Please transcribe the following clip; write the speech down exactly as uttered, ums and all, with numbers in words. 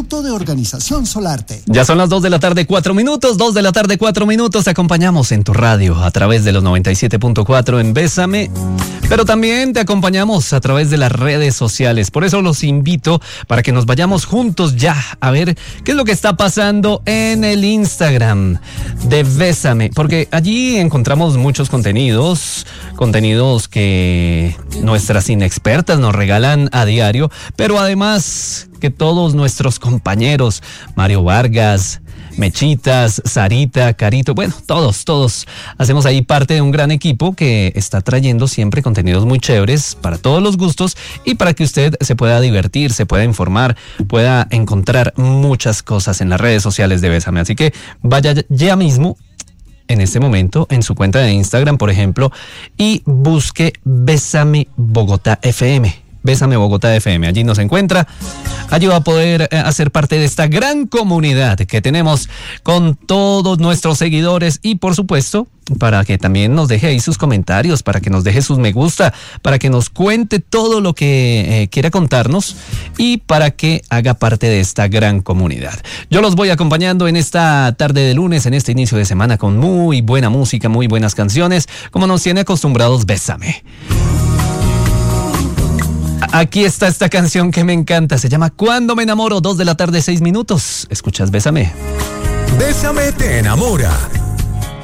Instituto de Organización Solarte. Ya son las dos de la tarde, cuatro minutos, dos de la tarde, cuatro minutos. Te acompañamos en tu radio a través de los noventa y siete punto cuatro en Bésame, pero también te acompañamos a través de las redes sociales. Por eso los invito para que nos vayamos juntos ya a ver qué es lo que está pasando en el Instagram de Bésame, porque allí encontramos muchos contenidos, contenidos que nuestras inexpertas nos regalan a diario, pero además que todos nuestros compañeros, Mario Vargas, Mechitas, Sarita, Carito, bueno, todos, todos hacemos ahí parte de un gran equipo que está trayendo siempre contenidos muy chéveres para todos los gustos y para que usted se pueda divertir, se pueda informar, pueda encontrar muchas cosas en las redes sociales de Bésame. Así que vaya ya mismo, en este momento, en su cuenta de Instagram, por ejemplo, y busque Bésame Bogotá F M. Bésame Bogotá F M, allí nos encuentra. Allí va a poder eh, hacer parte de esta gran comunidad que tenemos con todos nuestros seguidores y, por supuesto, para que también nos deje ahí sus comentarios, para que nos deje sus me gusta, para que nos cuente todo lo que eh, quiera contarnos y para que haga parte de esta gran comunidad. Yo los voy acompañando en esta tarde de lunes, en este inicio de semana, con muy buena música, muy buenas canciones, como nos tiene acostumbrados Bésame. Aquí está esta canción que me encanta, se llama Cuando me enamoro, dos de la tarde, seis minutos. Escuchas Bésame. Bésame te enamora.